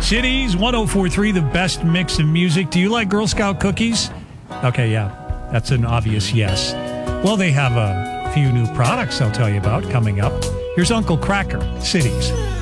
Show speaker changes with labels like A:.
A: Cities 104.3, the best mix of music. Do you like Girl Scout cookies? Okay, yeah, that's an obvious yes. Well, they have a few new products I'll tell you about coming up. Here's Uncle Cracker, Cities.